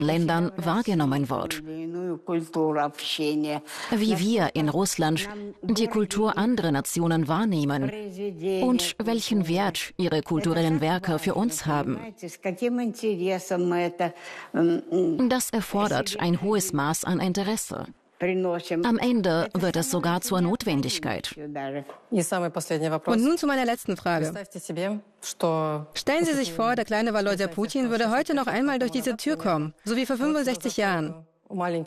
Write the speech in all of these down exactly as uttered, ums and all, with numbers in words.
Ländern wahrgenommen wird. Wie wir in Russland die Kultur anderer Nationen wahrnehmen und welchen Wert ihre kulturellen Werke für uns haben. Das erfordert ein hohes Maß an Interesse. Am Ende wird es sogar zur Notwendigkeit. Und nun zu meiner letzten Frage. Stellen Sie sich vor, der kleine Volodya Putin würde heute noch einmal durch diese Tür kommen, so wie vor fünfundsechzig Jahren. Wenn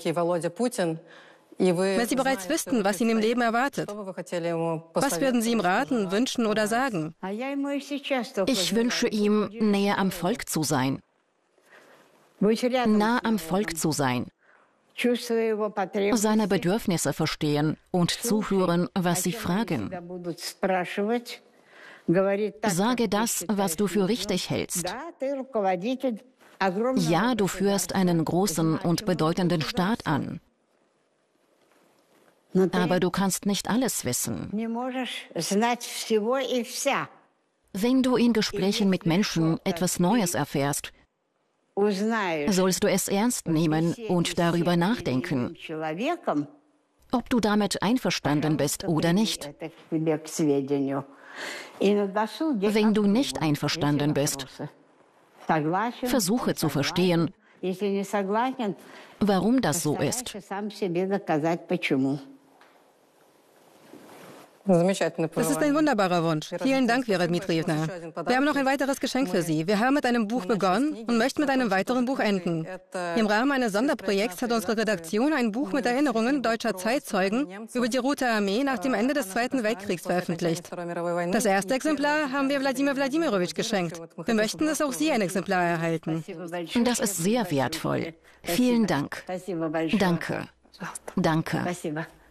Sie bereits wüssten, was ihn im Leben erwartet, was würden Sie ihm raten, wünschen oder sagen? Ich wünsche ihm, näher am Volk zu sein. Nah am Volk zu sein. Seine Bedürfnisse verstehen und zuhören, was sie fragen. Sage das, was du für richtig hältst. Ja, du führst einen großen und bedeutenden Staat an. Aber du kannst nicht alles wissen. Wenn du in Gesprächen mit Menschen etwas Neues erfährst, sollst du es ernst nehmen und darüber nachdenken, ob du damit einverstanden bist oder nicht. Wenn du nicht einverstanden bist, versuche zu verstehen, warum das so ist. Das ist ein wunderbarer Wunsch. Vielen Dank, Vera Dmitrijewna. Wir haben noch ein weiteres Geschenk für Sie. Wir haben mit einem Buch begonnen und möchten mit einem weiteren Buch enden. Im Rahmen eines Sonderprojekts hat unsere Redaktion ein Buch mit Erinnerungen deutscher Zeitzeugen über die Rote Armee nach dem Ende des Zweiten Weltkriegs veröffentlicht. Das erste Exemplar haben wir Wladimir Wladimirovich geschenkt. Wir möchten, dass auch Sie ein Exemplar erhalten. Das ist sehr wertvoll. Vielen Dank. Danke. Danke.